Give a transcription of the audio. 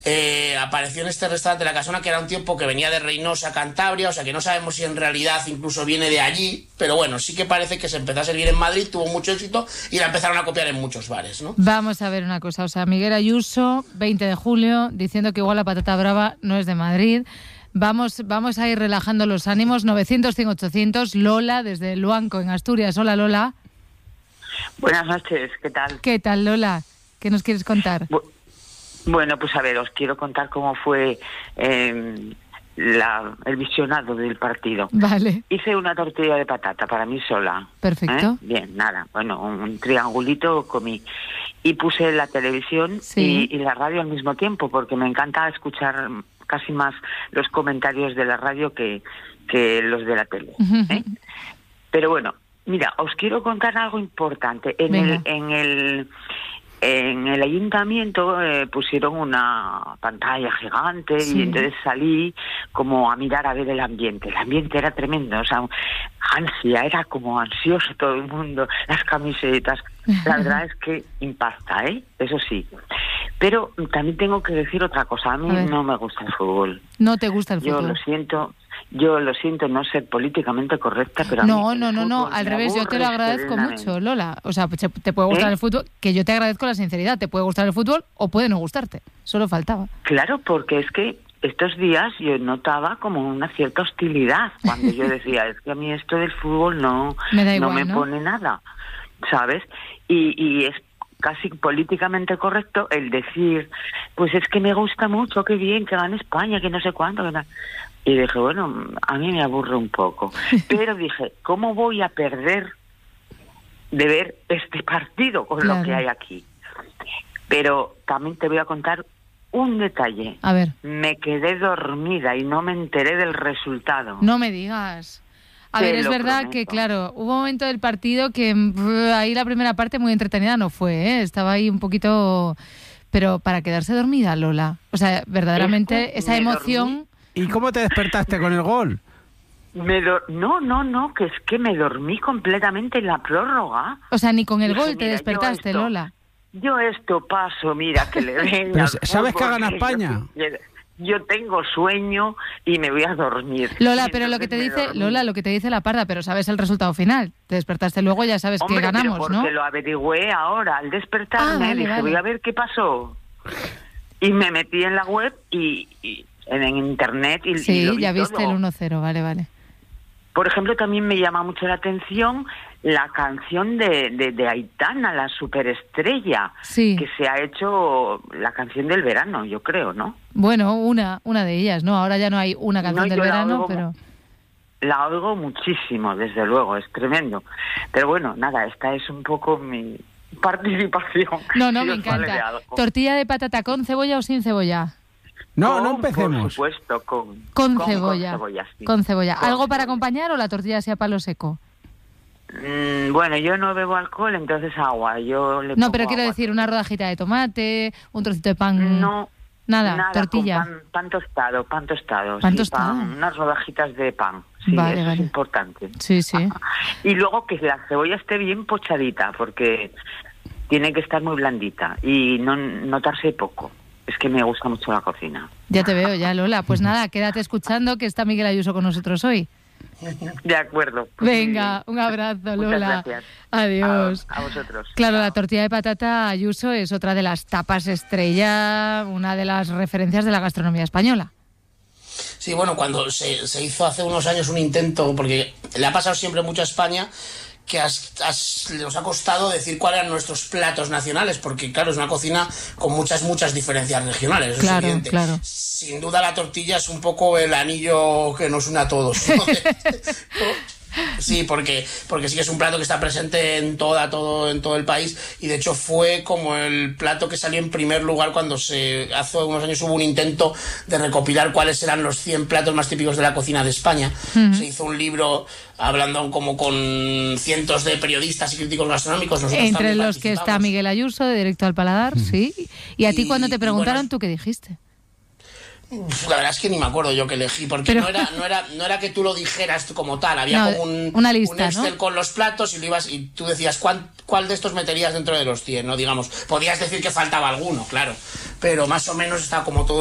apareció en este restaurante La Casona, que era un tiempo que venía de Reynosa, Cantabria, o sea que no sabemos si en realidad incluso viene de allí, pero bueno, sí que parece que se empezó a servir en Madrid, tuvo mucho éxito y la empezaron a copiar en muchos bares, ¿no? Vamos a ver una cosa, o sea, Miguel Ayuso, 20 de julio, diciendo que igual la patata brava no es de Madrid. Vamos a ir relajando los ánimos. 900-100-800, Lola, desde Luanco, en Asturias. Hola, Lola. Buenas noches, ¿qué tal? ¿Qué tal, Lola? ¿Qué nos quieres contar? Bueno, pues a ver, os quiero contar cómo fue el visionado del partido. Vale. Hice una tortilla de patata para mí sola. Perfecto. Bien, nada, bueno, un triangulito comí. Y puse la televisión y la radio al mismo tiempo, porque me encanta escuchar casi más los comentarios de la radio que los de la tele. Pero bueno, mira, os quiero contar algo importante. En el ayuntamiento pusieron una pantalla gigante y entonces salí como a mirar a ver el ambiente. El ambiente era tremendo, o sea, ansia, era como ansioso todo el mundo, las camisetas. La verdad es que impacta, eso sí. Pero también tengo que decir otra cosa, a mí no me gusta el fútbol. ¿No te gusta el fútbol? Yo lo siento no ser políticamente correcta, pero no, al revés, yo te lo agradezco mucho, Lola. O sea, te puede gustar el fútbol, que yo te agradezco la sinceridad, te puede gustar el fútbol o puede no gustarte, solo faltaba. Claro, porque es que estos días yo notaba como una cierta hostilidad cuando yo decía, es que a mí esto del fútbol no me pone nada, ¿sabes? Y es casi políticamente correcto el decir, pues es que me gusta mucho, qué bien, que gane España, que no sé cuánto, que no. Y dije, bueno, a mí me aburre un poco. Pero dije, ¿cómo voy a perder de ver este partido con lo que hay aquí? Pero también te voy a contar un detalle. A ver. Me quedé dormida y no me enteré del resultado. No me digas. A ver, es verdad que, claro, hubo un momento del partido que ahí la primera parte muy entretenida no fue, Estaba ahí un poquito... Pero para quedarse dormida, Lola. O sea, verdaderamente esa emoción... Dormí. ¿Y cómo te despertaste con el gol? No, que es que me dormí completamente en la prórroga. O sea, ni con el gol te despertaste, Lola. Yo esto paso, mira, que le venga. Pero ¿sabes que gana España? Yo tengo sueño y me voy a dormir. Lola, pero lo que te dice la parda, pero sabes el resultado final. Te despertaste luego, ya sabes que ganamos, porque ¿no? Porque lo averigüé ahora, al despertarme, dije, voy a ver qué pasó. Y me metí en la web y en internet y lo vi ya viste todo. El 1-0, vale. Por ejemplo, también me llama mucho la atención la canción de Aitana, la superestrella, que se ha hecho la canción del verano, yo creo, ¿no? Bueno, una de ellas, ¿no? Ahora ya no hay una canción del verano, pero... La oigo muchísimo, desde luego, es tremendo. Pero bueno, nada, esta es un poco mi participación. No, me encanta. ¿Tortilla de patata con cebolla o sin cebolla? No empecemos. Por supuesto, con cebolla. Sí. Con cebolla. ¿Algo para acompañar o la tortilla sea palo seco? Bueno, yo no bebo alcohol, entonces agua. No, pero quiero decir, una rodajita de tomate, un trocito de pan. No. Nada, tortilla. Pan tostado. ¿Pan tostado? Unas rodajitas de pan. Sí, vale, eso es importante. Sí. Y luego que la cebolla esté bien pochadita, porque tiene que estar muy blandita y no notarse poco. Es que me gusta mucho la cocina. Ya te veo, ya, Lola. Pues nada, quédate escuchando, que está Miguel Ayuso con nosotros hoy. De acuerdo. Venga, un abrazo, Lola. Muchas gracias. Adiós. A vosotros. Claro, la tortilla de patata Ayuso es otra de las tapas estrella, una de las referencias de la gastronomía española. Sí, bueno, cuando se hizo hace unos años un intento, porque le ha pasado siempre mucho a España, que nos ha costado decir cuáles eran nuestros platos nacionales, porque claro, es una cocina con muchas diferencias regionales, eso claro, es evidente. Claro. Sin duda la tortilla es un poco el anillo que nos une a todos, ¿no? Sí, porque sí que es un plato que está presente en todo el país, y de hecho fue como el plato que salió en primer lugar cuando hace unos años hubo un intento de recopilar cuáles eran los 100 platos más típicos de la cocina de España. Se hizo un libro hablando como con cientos de periodistas y críticos gastronómicos. Entre los que está Miguel Ayuso, de Directo al Paladar, sí. ¿Y a ti cuando te preguntaron, tú qué dijiste? La verdad es que ni me acuerdo yo que elegí, porque no era que tú lo dijeras como tal, había como una lista, un Excel, ¿no?, con los platos y tú decías cuál de estos meterías dentro de los 100, ¿no? Digamos, podías decir que faltaba alguno, claro, pero más o menos está como todo